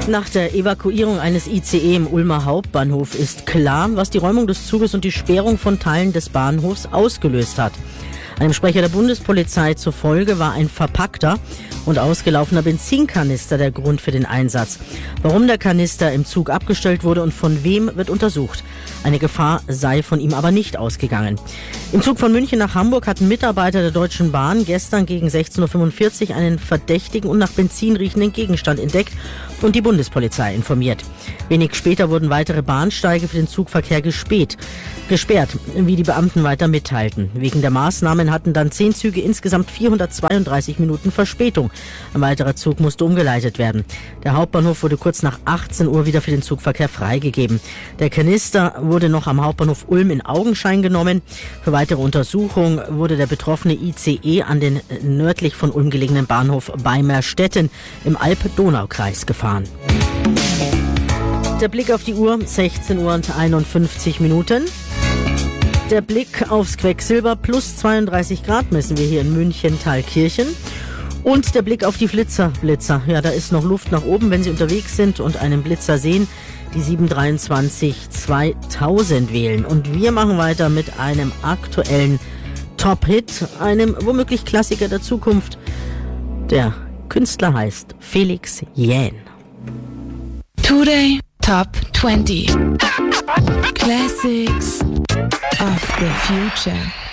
Nach der Evakuierung eines ICE im Ulmer Hauptbahnhof ist klar, was die Räumung des Zuges und die Sperrung von Teilen des Bahnhofs ausgelöst hat. Einem Sprecher der Bundespolizei zufolge war ein verpackter und ausgelaufener Benzinkanister der Grund für den Einsatz. Warum der Kanister im Zug abgestellt wurde und von wem, wird untersucht. Eine Gefahr sei von ihm aber nicht ausgegangen. Im Zug von München nach Hamburg hatten Mitarbeiter der Deutschen Bahn gestern gegen 16:45 Uhr einen verdächtigen und nach Benzin riechenden Gegenstand entdeckt und die Bundespolizei informiert. Wenig später wurden weitere Bahnsteige für den Zugverkehr gesperrt, wie die Beamten weiter mitteilten. Wegen der Maßnahmen hatten dann 10 Züge insgesamt 432 Minuten Verspätung. Ein weiterer Zug musste umgeleitet werden. Der Hauptbahnhof wurde kurz nach 18 Uhr wieder für den Zugverkehr freigegeben. Der Kanister wurde noch am Hauptbahnhof Ulm in Augenschein genommen. Für weitere Untersuchung wurde der betroffene ICE an den nördlich von Ulm gelegenen Bahnhof Beimerstetten im Alb-Donau-Kreis gefahren. Der Blick auf die Uhr, 16:51 Uhr. Der Blick aufs Quecksilber, plus 32 Grad messen wir hier in München-Thalkirchen. Und der Blick auf die Blitzer. Ja, da ist noch Luft nach oben, wenn Sie unterwegs sind und einen Blitzer sehen. Die 723 2000 wählen. Und wir machen weiter mit einem aktuellen Top-Hit, einem womöglich Klassiker der Zukunft. Der Künstler heißt Felix Jähn. Today Top 20 Classics of the Future.